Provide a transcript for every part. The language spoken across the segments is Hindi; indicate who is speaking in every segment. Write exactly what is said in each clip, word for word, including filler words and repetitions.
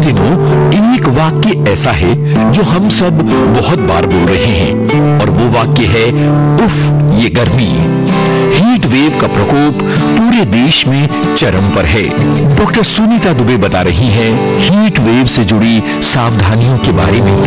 Speaker 1: दिनों एक वाक्य ऐसा है जो हम सब बहुत बार बोल रहे हैं और वो वाक्य है उफ ये गर्मी। हीट वेव का प्रकोप पूरे देश में चरम पर है। डॉक्टर सुनीता दुबे बता रही हैं हीट वेव से जुड़ी सावधानियों के बारे में।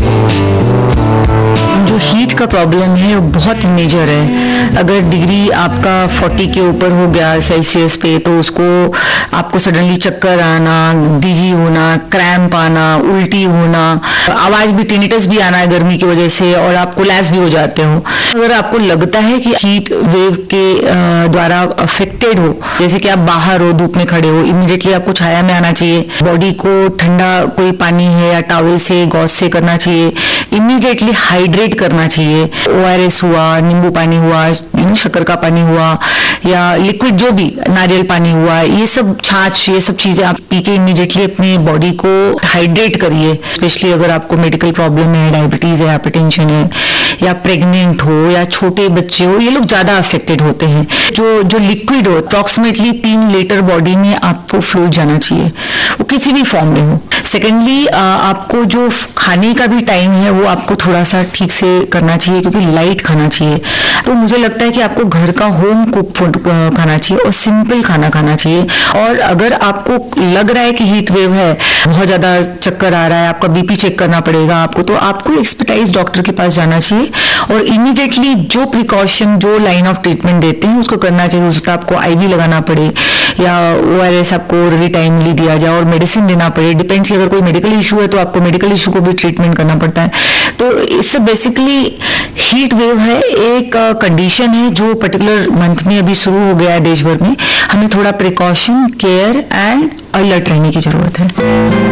Speaker 2: जो हीट का प्रॉब्लम है वो बहुत मेजर है। अगर डिग्री आपका चालीस के ऊपर हो गया सेल्सियस पे तो उसको आपको सडनली चक्कर आना, दीजी होना, क्रैम्प आना, उल्टी होना, आवाज भी टिनिटस भी आना है गर्मी की वजह से और आप कोलैप्स भी हो जाते हो। अगर आपको लगता है कि हीट वेव के द्वारा अफेक्टेड हो, जैसे कि आप बाहर हो, धूप में खड़े हो, इमीडिएटली आपको छाया में आना चाहिए। बॉडी को ठंडा कोई पानी है या टॉवल से गॉस से करना चाहिए। इमीडिएटली हाइड्रेट करना चाहिए। ओ आर एस हुआ, नींबू पानी हुआ, शक्कर का पानी हुआ या लिक्विड जो भी नारियल पानी हुआ, ये सब छाछ, ये सब चीजें आप पी के इमीडिएटली अपनी बॉडी को हाइड्रेट करिए। स्पेशली अगर आपको मेडिकल प्रॉब्लम है, डायबिटीज है, हाइपरटेंशन है या प्रेग्नेंट हो या छोटे बच्चे हो, ये लोग ज्यादा अफेक्टेड होते हैं। जो जो लिक्विड हो अप्रोक्सीमेटली तीन लीटर बॉडी में आपको फ्लूइड जाना चाहिए, वो किसी भी फॉर्म में हो। सेकेंडली आपको जो खाने का भी टाइम है वो आपको थोड़ा सा ठीक से करना चाहिए, क्योंकि लाइट खाना चाहिए। तो मुझे लगता है कि आपको घर का होम कुक फूड खाना चाहिए और सिंपल खाना खाना चाहिए। और अगर आपको लग रहा है कि हीट वेव है, बहुत ज्यादा चक्कर आ रहा है, आपका बीपी चेक करना पड़ेगा आपको, तो आपको एक्सपर्टाइज डॉक्टर के पास जाना चाहिए और इमीडिएटली जो प्रिकॉशन, जो लाइन ऑफ ट्रीटमेंट देते हैं उसको करना चाहिए। उसका आपको आईवी लगाना पड़े या ओ आर एस आपको ओरली टाइमली दिया जाए और मेडिसिन देना पड़े। डिपेंड्स, अगर कोई मेडिकल इशू है तो आपको मेडिकल इशू को भी ट्रीटमेंट करना पड़ता है। तो इससे बेसिकली हीट वेव है एक कंडीशन है जो पर्टिकुलर मंथ में अभी शुरू हो गया है देश भर में। हमें थोड़ा प्रिकॉशन, केयर एंड अलर्ट रहने की जरूरत है।